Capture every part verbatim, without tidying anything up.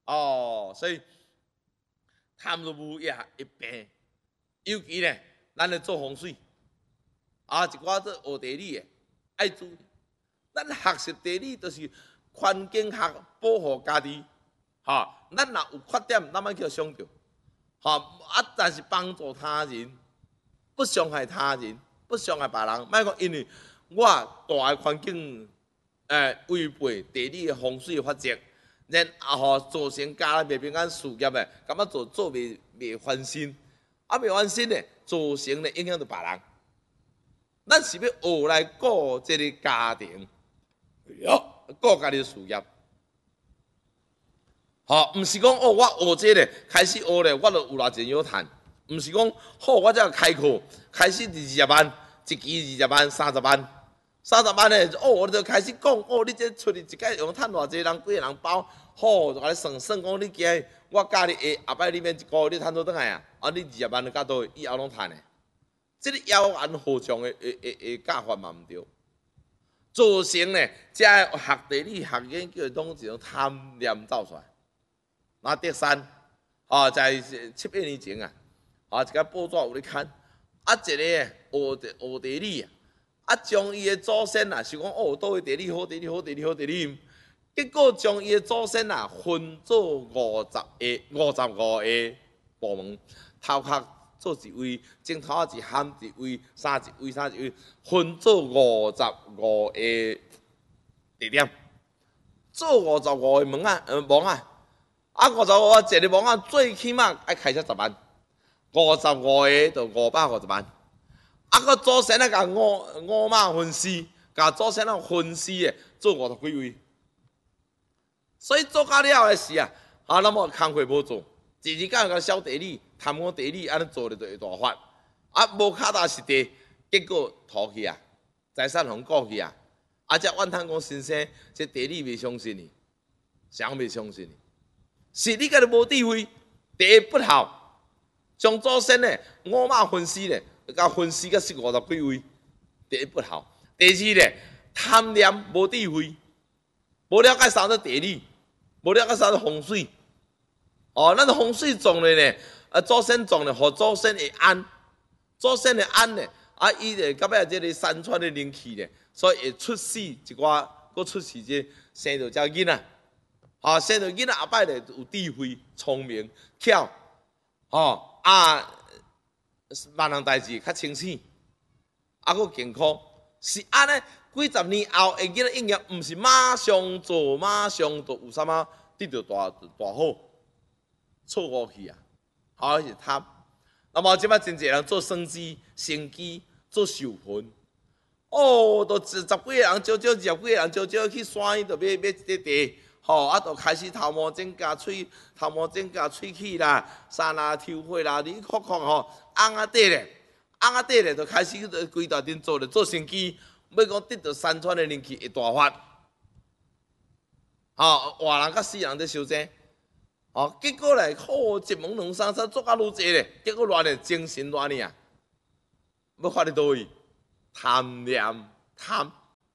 哦，所以贪入污也一病，尤其呢，咱咧做风水，啊，一寡做学地理的，爱注意，咱学习地理就是环境学保护家己，哈、哦，咱若有缺点，咱莫去伤着，哈、哦，啊，但是帮助他人，不伤害他人，不伤害别人，莫讲因为我大个环境，诶、呃，违背地理的风水的法则。然后造成家未平安事业的，感觉做做未未翻身，啊未翻身的，造成咧影响到别人。咱是要学来顾这个家庭，顾家己的事业。好，毋是讲哦，我学这个开始学咧，我就有偌钱有赚。毋是讲好，我才开课，开始二十万，一期二十万、三十万。三十万呢？哦，我就开始讲，哦，你这出去一届用趁偌济人，几个人包，好，就甲你算算讲，你今我教你下后摆你免一个月，你趁倒转来啊？啊，你二十万就到倒，以后拢趁的。这个妖言惑众的的的的教法嘛毋对，造成呢，这学地理、学研究拢一种贪念走出来。那第三，啊，在七八年前啊，啊，一个报纸有咧看，啊，一个学地学地理啊。啊，将伊的祖先啊，是讲哦，倒位地理好，地理好，地理好，地理。结果将伊的祖先啊，分做五十个、五十五个部门，头壳做一位，正头仔一hand一位，三一位，三一位，分做五十五个地点，做五十五个门啊，呃，门啊，啊，五十五个一个门啊，最起码爱开销十万，五十五个就五百五十万。啊，个祖先啊，甲五五马分尸，甲祖先啊分尸的做五十几位，所以做到了的是啊，啊，那么工课无做，日日甲甲小地理、贪讲地理，安尼做咧就会大发，啊，无脚踏实地，结果拖去啊，财产互过去啊，啊，则怨叹讲先生，这地理未相信你，谁未相信你？是你家己无智慧，第一不孝，将祖先呢五马分尸咧。甲分尸甲四五十几位，第一不好。第二咧，贪念无智慧，无了解啥子地理，无了解啥子风水。哦，咱风水种咧呢，啊祖先种咧，互祖先会安，祖先会安咧，啊伊咧到尾即个山川的灵气咧，所以会出世一寡，佫出世这生到遮囡仔，啊生到囡仔后摆咧有智慧、聪明、巧，哦啊。万人代志较清醒，啊，佫健康，是安尼。几十年后，会记得应验，毋是马上做，马上就有啥物得到大大好，错误去啊！好是贪。那么即摆真侪人做生机、生机、做授魂，哦，都十十几个人，少少二十几个人，少少去山，就买买一块地。吼、哦，啊，就开始头毛剪甲喙，头毛剪甲喙齿啦，衫啦、抽血啦，你看看吼，翁仔底咧，翁仔底咧，就开始规大阵做咧，做生机，要讲得到山川的灵气会大发，吼、哦，活人甲死人在相争，哦，结果咧，好一门两三三做甲愈济咧，结果偌咧精神偌呢啊，要发伫倒位？贪念贪。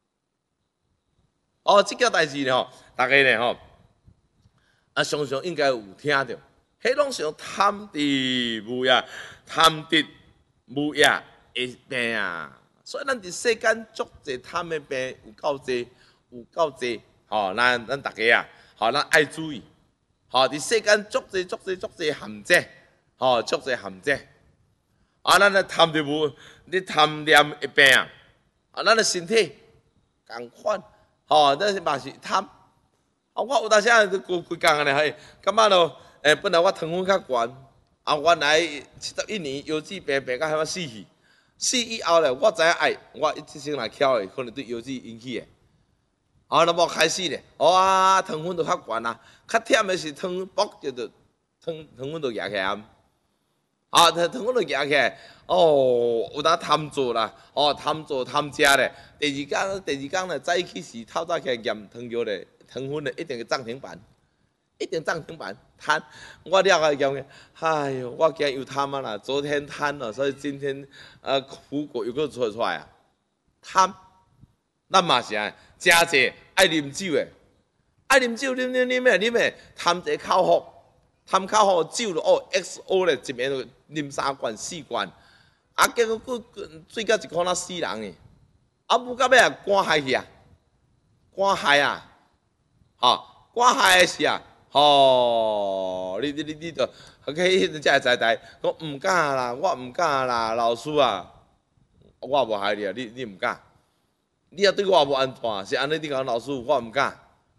哦，即件代志咧吼，大家咧吼，啊，常常应该有听着，迄拢是贪得无呀，贪得无呀的病啊。所以咱伫世间足侪贪的病有够侪，有够侪。吼，咱咱大家啊，吼，咱爱注意。吼，伫世间足侪足侪足侪陷阱，吼，足侪陷阱。啊，咱咧贪得无，你贪念的病啊，啊，咱的身体共款。吼，这是嘛是贪。啊，我有当时啊，规规工安尼嘿，感觉咯，诶，本来我糖分较悬，啊，原来七十一年腰子病病到遐么死去，死以后咧，我知影哎，我即生来巧的，可能对腰子引起的。啊，那么开始咧，哇，糖分就较悬啊，较忝的是糖薄就着糖糖分就压起来。啊，糖糖分就压起来。哦，有当贪做啦，哦，贪做贪食咧。第二天，第二天咧，早起时透早起来验糖尿咧，糖分咧一定涨停板，一定涨停板贪。我了解验嘅，哎呦，我今日又贪啊啦，昨天贪了，所以今天呃苦果又搁出出来啊，贪。咱嘛是啊，真济爱啉酒诶， 爱啉酒，啉啉啉咩啉咩，贪一个口福，贪口福酒咯，哦 X O 咧，一暝就啉三罐四罐，啊，结果佫醉到一箍仔死人诶，啊，不到尾啊，赶害去啊，赶害啊，吼，赶害诶是啊，吼，你你你你着，迄个才会知知，讲毋敢啦，我毋敢啦，老师啊，我无害你啊，你你毋敢，你也对我无安全，是安尼你讲老师，我毋敢。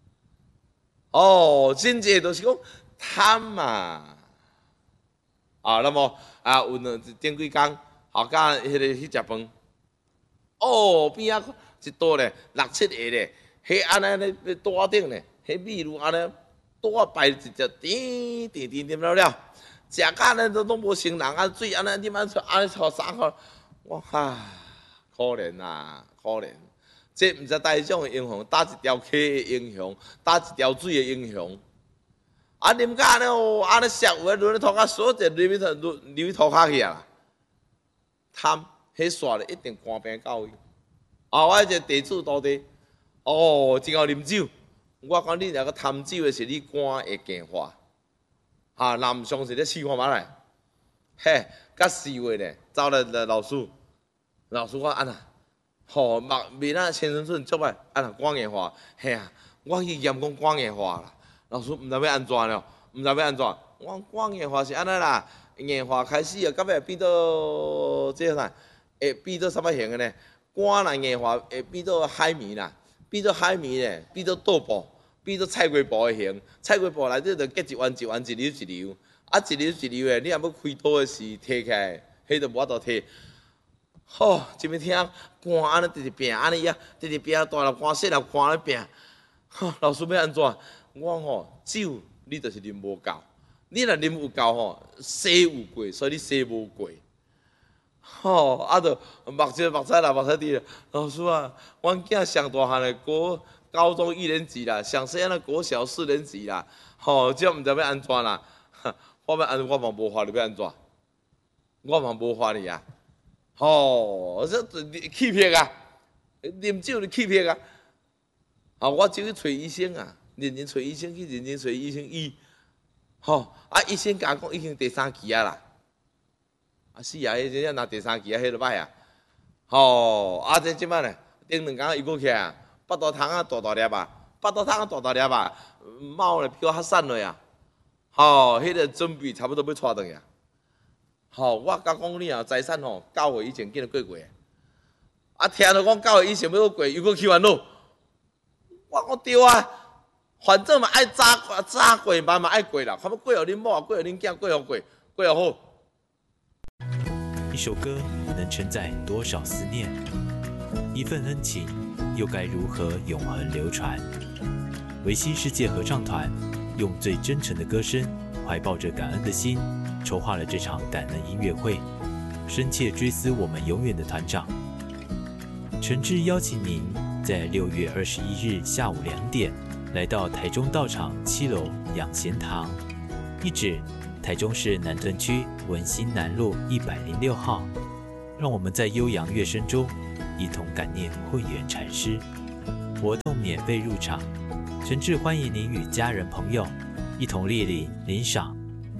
哦，真济就是讲贪嘛，啊，那么啊，有两顶几工，后甲迄个去食饭，哦，边仔一桌咧六七个咧，迄安尼咧桌顶咧，迄米如安尼桌摆一只点点点点了了，食甲咧都拢无成人啊，水安尼点安出安尼炒三块，我哈，可怜啊，可怜。这毋知大种的英雄，打一条溪的英雄，打一条水的英雄。啊，啉甲安尼哦，安尼石有诶，落咧涂骹，所有就入去涂入入去涂骹去啊啦。贪，迄线咧一定官兵到伊。啊，我一个地主徒弟，哦，真好啉酒。我讲你若个贪酒的是你官会硬化。啊，若毋相信，你试看觅来。嘿，甲四月咧，走来老师，老师我安那。吼，目面啊，青春春足歹，啊若光硬化，嘿啊，我去验讲光硬化啦。老师毋知要安怎了，毋知要安怎。我讲光硬化是安尼啦，硬化开始啊，到尾变做即个啥，会变做啥物型的呢？肝若硬化会变做海绵啦，变做海绵咧，变做豆腐，变做菜瓜布的形。菜瓜布内底就结一弯一弯，一溜一溜，啊一溜一溜的，你若要开刀的时摕起来，迄就无法度摕。吼，一边听肝安尼直直拼，安尼呀，直直拼大粒肝、细粒肝安尼拼。吼，老师要安怎？我吼酒你就是啉无够，你若啉有够吼，洗有过，所以你洗无过。吼，啊，着目睭目屎啦，目屎滴啦。老师啊，阮囝上大汉的国高中一年级啦，上细汉的国小四年级啦。吼，这毋知要安怎啦？我要安，我嘛无法你要安怎？我嘛无法你啊。吼，这气魄啊！啉酒就气魄啊！啊，我就去找医生啊，认真找医生去，认真找医生医。吼，啊，医生甲我讲已经第三期啊啦。啊是啊，迄只若第三期啊，迄就歹啊。吼，啊这即摆呢，顶两工伊过起来啊，腹肚汤啊大大粒啊，腹肚汤啊大大粒啊，猫咧比我较瘦落啊。吼，迄个准备差不多要带转去啊。吼，我甲讲你啊，财产吼，九岁以前竟然过过。啊，听到讲九岁以前要过，又搁去烦恼。我讲对啊，反正嘛爱早早过，慢嘛爱过啦。看要过互恁某，过互恁囝，过互过，过互好。 一首歌能承载多少思念？一份恩情又该如何永恒流传？维新世界合唱团用最真诚的歌声，怀抱着感恩的心。筹划了这场感恩音乐会，深切追思我们永远的团长。诚挚邀请您在六月二十一日下午两点来到台中道场七楼养贤堂，一指台中市南屯区文心南路一百零六号。让我们在悠扬乐声中一同感念慧远禅师。活动免费入场，诚挚欢迎您与家人朋友一同莅临领赏。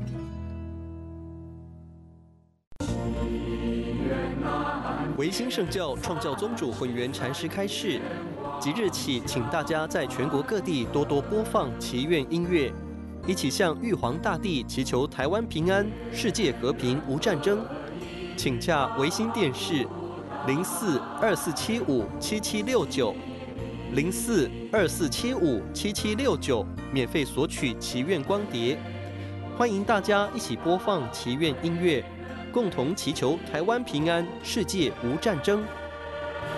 维新圣教创教宗主混元禅师开示，即日起，请大家在全国各地多多播放祈愿音乐，一起向玉皇大帝祈求台湾平安、世界和平、无战争。请洽维新电视零四二四七五七七六九零四二四七五七七六九，免费索取祈愿光碟。欢迎大家一起播放祈愿音乐。共同祈求台湾平安，世界无战争。